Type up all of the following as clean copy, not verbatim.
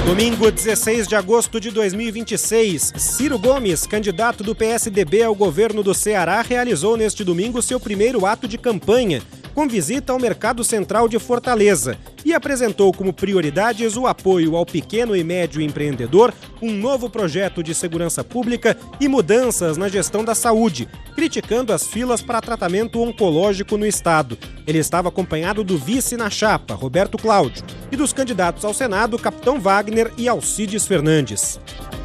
Domingo, 16 de agosto de 2026, Ciro Gomes, candidato do PSDB ao governo do Ceará, realizou neste domingo seu primeiro ato de campanha, com visita ao Mercado Central de Fortaleza, e apresentou como prioridades o apoio ao pequeno e médio empreendedor, um novo projeto de segurança pública e mudanças na gestão da saúde, criticando as filas para tratamento oncológico no estado. Ele estava acompanhado do vice na chapa, Roberto Cláudio, e dos candidatos ao Senado, Capitão Wagner e Alcides Fernandes.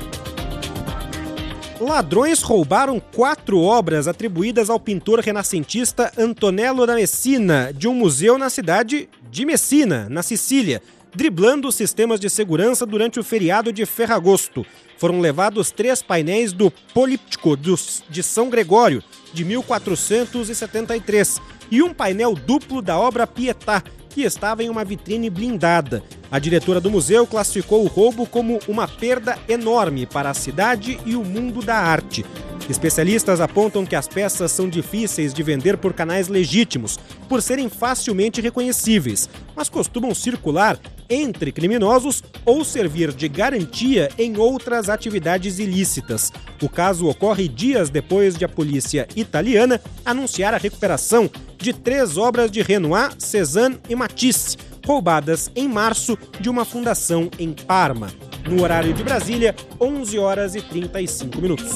Ladrões roubaram 4 obras atribuídas ao pintor renascentista Antonello da Messina, de um museu na cidade de Messina, na Sicília, driblando os sistemas de segurança durante o feriado de Ferragosto. Foram levados 3 painéis do Políptico de São Gregório, de 1473, e um painel duplo da obra Pietà, que estava em uma vitrine blindada. A diretora do museu classificou o roubo como uma perda enorme para a cidade e o mundo da arte. Especialistas apontam que as peças são difíceis de vender por canais legítimos, por serem facilmente reconhecíveis, mas costumam circular entre criminosos ou servir de garantia em outras atividades ilícitas. O caso ocorre dias depois de a polícia italiana anunciar a recuperação de 3 obras de Renoir, Cézanne e Matisse, roubadas em março de uma fundação em Parma. No horário de Brasília, 11h35.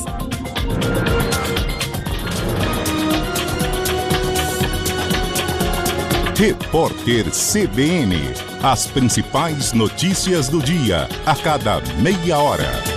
Repórter CBN. As principais notícias do dia, a cada meia hora.